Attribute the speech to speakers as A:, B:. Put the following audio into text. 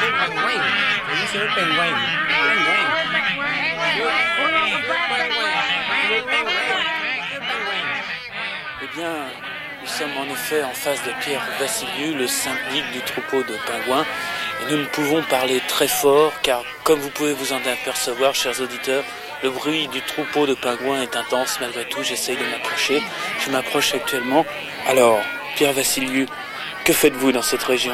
A: Eh bien, nous sommes en effet en face de Pierre Vassiliou, le syndic du troupeau de pingouins. Et nous ne pouvons parler très fort car, comme vous pouvez vous en apercevoir, chers auditeurs, le bruit du troupeau de pingouins est intense. Malgré tout, j'essaye de m'approcher. Je m'approche actuellement. Alors, Pierre Vassiliou, que faites-vous dans cette région ?